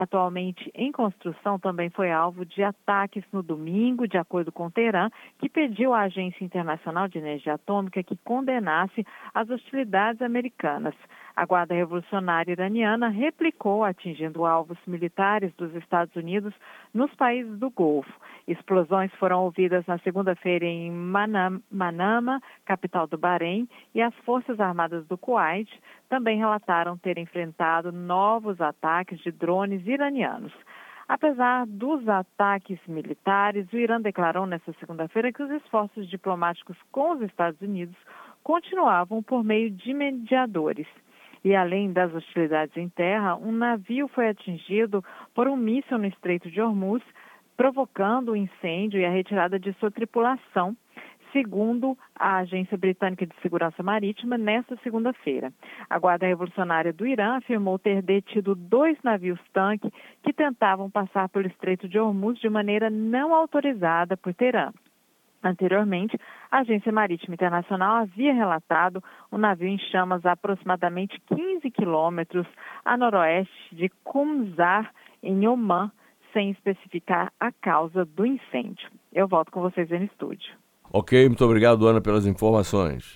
atualmente em construção, também foi alvo de ataques no domingo, de acordo com o Teherã, que pediu à Agência Internacional de Energia Atômica que condenasse as hostilidades americanas. A Guarda Revolucionária Iraniana replicou, atingindo alvos militares dos Estados Unidos nos países do Golfo. Explosões foram ouvidas na segunda-feira em Manama, capital do Bahrein, e as Forças Armadas do Kuwait também relataram ter enfrentado novos ataques de drones iranianos. Apesar dos ataques militares, o Irã declarou nesta segunda-feira que os esforços diplomáticos com os Estados Unidos continuavam por meio de mediadores. E além das hostilidades em terra, um navio foi atingido por um míssil no Estreito de Hormuz, provocando o incêndio e a retirada de sua tripulação, segundo a Agência Britânica de Segurança Marítima, nesta segunda-feira. A Guarda Revolucionária do Irã afirmou ter detido 2 navios-tanque que tentavam passar pelo Estreito de Hormuz de maneira não autorizada por Teherã. Anteriormente, a Agência Marítima Internacional havia relatado um navio em chamas a aproximadamente 15 quilômetros a noroeste de Qumzar, em Omã, sem especificar a causa do incêndio. Eu volto com vocês aí no estúdio. Ok, muito obrigado, Ana, pelas informações.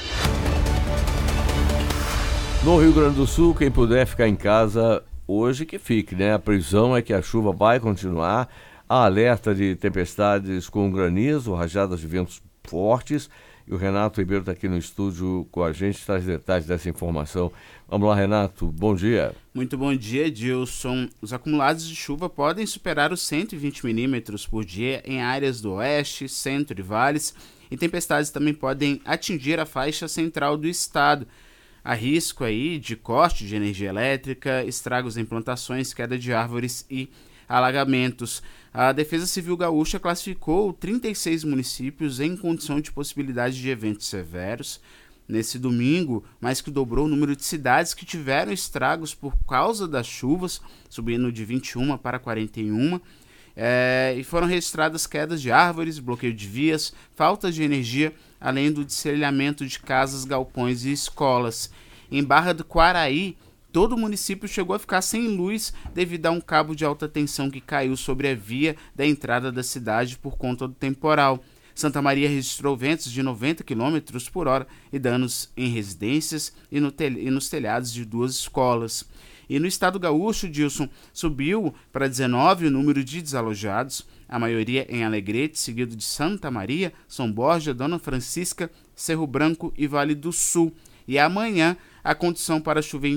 No Rio Grande do Sul, quem puder ficar em casa hoje, que fique, né? A previsão é que a chuva vai continuar. Há alerta de tempestades com granizo, rajadas de ventos fortes. E o Renato Ribeiro está aqui no estúdio com a gente, traz detalhes dessa informação. Vamos lá, Renato, bom dia. Muito bom dia, Edilson. Os acumulados de chuva podem superar os 120 milímetros por dia em áreas do oeste, centro e vales. E tempestades também podem atingir a faixa central do estado. Há risco aí de corte de energia elétrica, estragos em plantações, queda de árvores e alagamentos. A Defesa Civil Gaúcha classificou 36 municípios em condição de possibilidade de eventos severos. Nesse domingo, mais que dobrou o número de cidades que tiveram estragos por causa das chuvas, subindo de 21 para 41. E foram registradas quedas de árvores, bloqueio de vias, falta de energia, além do destelhamento de casas, galpões e escolas. Em Barra do Quaraí, todo o município chegou a ficar sem luz devido a um cabo de alta tensão que caiu sobre a via da entrada da cidade por conta do temporal. Santa Maria registrou ventos de 90 km por hora e danos em residências e nos telhados de 2 escolas. E no estado gaúcho, Dilson, subiu para 19 o número de desalojados, a maioria em Alegrete, seguido de Santa Maria, São Borja, Dona Francisca, Cerro Branco e Vale do Sul. E amanhã a condição para chuva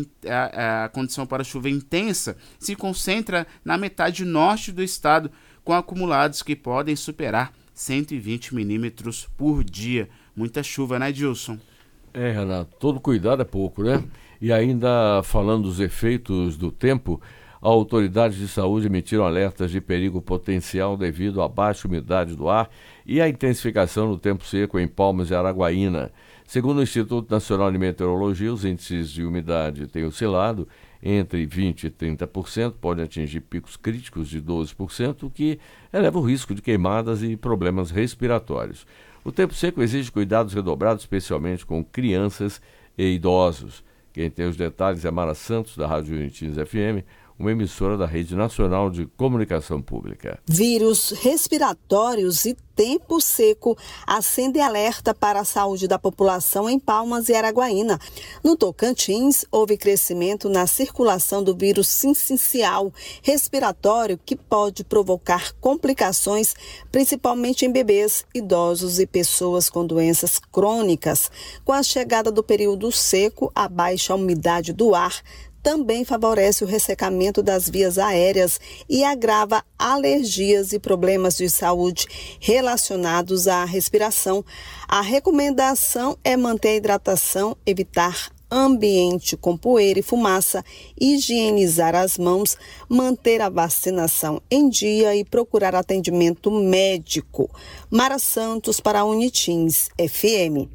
intensa se concentra na metade norte do estado, com acumulados que podem superar 120 milímetros por dia. Muita chuva, né, Dilson? Renato, todo cuidado é pouco, né? E ainda falando dos efeitos do tempo, autoridades de saúde emitiram alertas de perigo potencial devido à baixa umidade do ar e à intensificação do tempo seco em Palmas e Araguaína. Segundo o Instituto Nacional de Meteorologia, os índices de umidade têm oscilado entre 20% e 30%, podem atingir picos críticos de 12%, o que eleva o risco de queimadas e problemas respiratórios. O tempo seco exige cuidados redobrados, especialmente com crianças e idosos. Quem tem os detalhes é Mara Santos, da Rádio Unitins FM, uma emissora da Rede Nacional de Comunicação Pública. Vírus respiratórios e tempo seco acendem alerta para a saúde da população em Palmas e Araguaína. No Tocantins, houve crescimento na circulação do vírus sincicial respiratório que pode provocar complicações, principalmente em bebês, idosos e pessoas com doenças crônicas. Com a chegada do período seco, a baixa umidade do ar também favorece o ressecamento das vias aéreas e agrava alergias e problemas de saúde relacionados à respiração. A recomendação é manter a hidratação, evitar ambiente com poeira e fumaça, higienizar as mãos, manter a vacinação em dia e procurar atendimento médico. Mara Santos para a Unitins FM.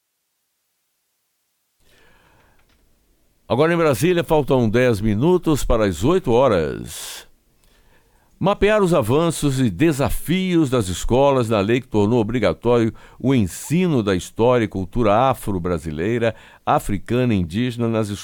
Agora em Brasília, faltam 10 minutos para as 8 horas. Mapear os avanços e desafios das escolas na lei que tornou obrigatório o ensino da história e cultura afro-brasileira, africana e indígena nas escolas.